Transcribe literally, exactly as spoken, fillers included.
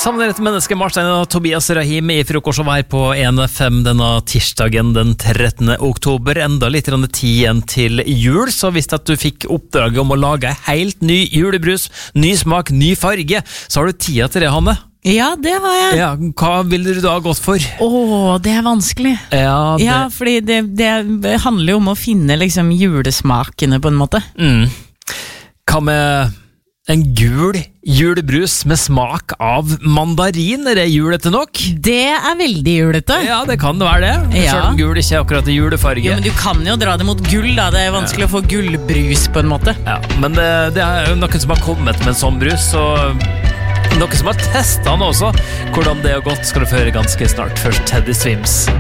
Sammen et menneske, Marstein og Tobias Rahim i frokost og vær på en F M denne tirsdagen den trettende oktober. Enda litt tid igjen til jul, så hvis at du fikk oppdraget om å lage en helt ny julebrus, ny smak, ny farge, så har du tida til det, Hanne. Ja, det har jeg. Ja, hva ville du da ha gått for? Åh, det er vanskelig. Ja, det... ja fordi det, det handler jo om å finne liksom julesmakene på en måte. Mm. Hva med en gul julebrus med smak av mandarin? Er det julete nok? Det er veldig julete. Ja, det kan det være det. Ja. Selv om gul ikke er akkurat i julefarge. Jo, men du kan jo dra det mot gull da. Det er vanskelig ja. å få gullbrus på en måte. Ja, men det, det er jo noen som har kommet med en sånn brus, så noen som har testet den også. Hvordan det har gått skal du få høre ganske snart. Først Teddy Swims.